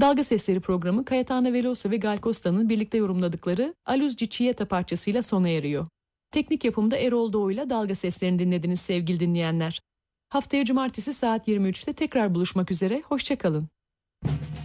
Dalga Sesleri programı Cayetano Veloso ve Gal Costa'nın birlikte yorumladıkları Aluz Ciccietta parçasıyla sona eriyor. Teknik yapımda Erol Doğu'yla Dalga Seslerini dinlediniz sevgili dinleyenler. Haftaya cumartesi saat 23'te tekrar buluşmak üzere, hoşça kalın.